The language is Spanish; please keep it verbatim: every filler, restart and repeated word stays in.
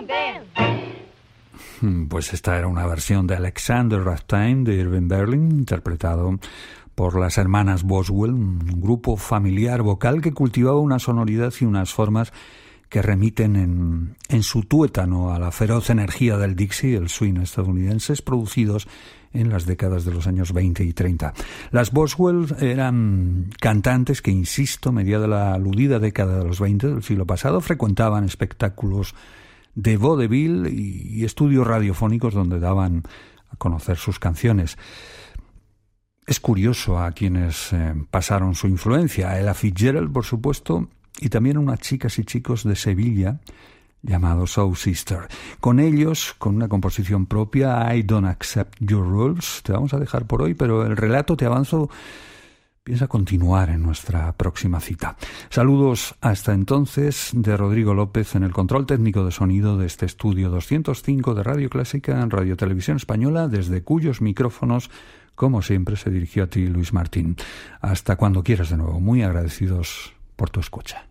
Pues esta era una versión de Alexander Ragtime de Irving Berlin, interpretado por las hermanas Boswell, un grupo familiar vocal que cultivaba una sonoridad y unas formas que remiten en, en su tuétano a la feroz energía del Dixie, el swing estadounidenses, producidos en las décadas de los años veinte y treinta. Las Boswell eran cantantes que, insisto, mediada la aludida década de los veinte del siglo pasado, frecuentaban espectáculos de vodevil y, y estudios radiofónicos donde daban a conocer sus canciones. Es curioso a quienes eh, pasaron su influencia, a Ella Fitzgerald, por supuesto, y también a unas chicas y chicos de Sevilla llamados Soul Sister. Con ellos, con una composición propia, I Don't Accept Your Rules, te vamos a dejar por hoy, pero el relato, te avanzo, piensa continuar en nuestra próxima cita. Saludos hasta entonces de Rodrigo López en el control técnico de sonido de este estudio doscientos cinco de Radio Clásica en Radio Televisión Española, desde cuyos micrófonos, como siempre, se dirigió a ti Luis Martín. Hasta cuando quieras de nuevo. Muy agradecidos por tu escucha.